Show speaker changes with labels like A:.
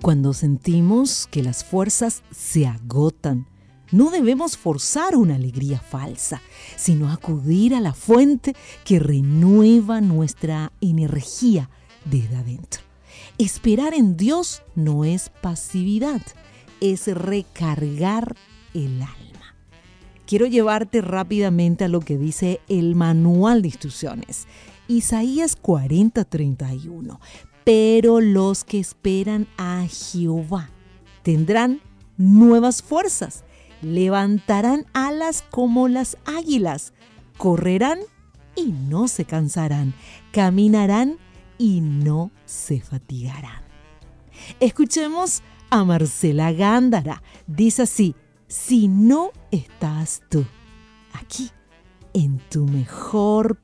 A: Cuando sentimos que las fuerzas se agotan, no debemos forzar una alegría falsa, sino acudir a la fuente que renueva nuestra energía desde adentro. Esperar en Dios no es pasividad, es recargar el alma. Quiero llevarte rápidamente a lo que dice el manual de instrucciones. Isaías 40:31. Pero los que esperan a Jehová tendrán nuevas fuerzas, levantarán alas como las águilas, correrán y no se cansarán, caminarán y no se fatigarán. Escuchemos a Marcela Gándara. Dice así: si no estás tú aquí, en tu mejor